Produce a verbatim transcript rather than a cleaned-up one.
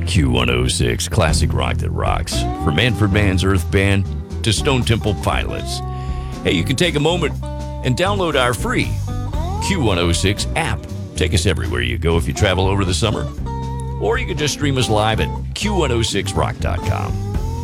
Q one oh six, classic rock that rocks. From Manfred Mann's Earth Band to Stone Temple Pilots. Hey, you can take a moment and download our free Q one oh six app. Take us everywhere you go if you travel over the summer. Or you can just stream us live at Q one oh six rock dot com.